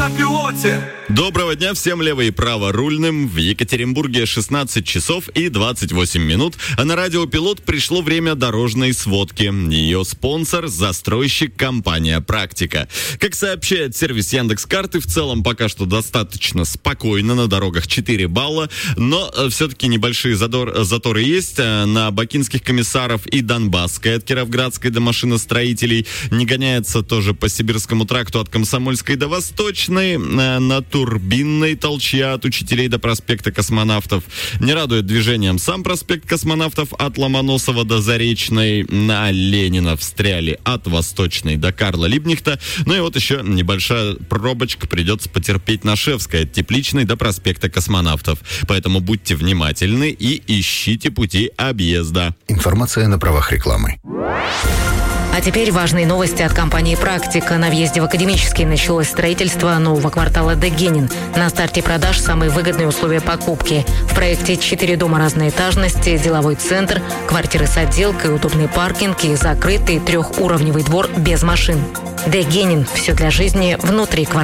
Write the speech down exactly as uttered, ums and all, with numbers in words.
на пилоте. Доброго дня всем лево и право рульным. В Екатеринбурге шестнадцать часов и двадцать восемь минут. А на радио «Пилот» пришло время дорожной сводки. Ее спонсор – застройщик компания «Практика». Как сообщает сервис Яндекс.Карты, в целом пока что достаточно спокойно. На дорогах четыре балла. Но все-таки небольшие задор, заторы есть. На Бакинских комиссаров и Донбасской от Кировградской до машиностроителей. Не гоняется тоже по Сибирскому тракту от Комсомольской до Восточной. На Турбинной толчья от учителей до проспекта Космонавтов. Не радует движением сам проспект Космонавтов от Ломоносова до Заречной. На Ленина встряли от Восточной до Карла Либнихта. Ну и вот еще небольшая пробочка придется потерпеть на Шевской от Тепличной до проспекта Космонавтов. Поэтому будьте внимательны и ищите пути объезда. Информация на правах рекламы. А теперь важные новости от компании «Практика». На въезде в Академический началось строительство нового квартала Дегенин. На старте продаж самые выгодные условия покупки. В проекте четыре дома разной этажности, деловой центр, квартиры с отделкой, удобный паркинг и закрытый трехуровневый двор без машин. Дегенин. Все для жизни внутри квартала.